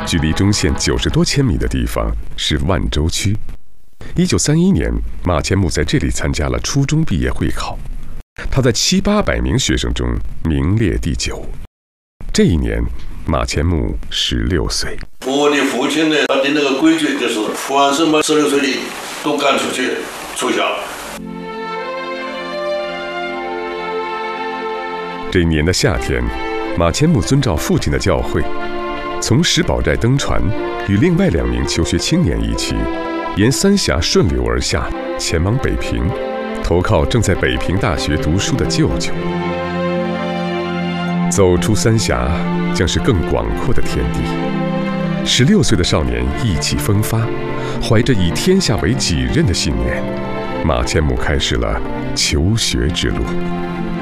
距离中线90多千米的地方是万州区。1931年，马前木在这里参加了初中毕业会考，他在700-800名学生中名列第9。这一年，马前木16岁。 我的父亲呢，他定那个规矩就是凡是满16岁的都赶出去住校。 这一年的夏天，马前木遵照父亲的教诲，从石宝寨登船，与另外2名求学青年一起，沿三峡顺流而下，前往北平，投靠正在北平大学读书的舅舅。走出三峡，将是更广阔的天地。16岁的少年意气风发，怀着以天下为己任的信念，马前木开始了求学之路。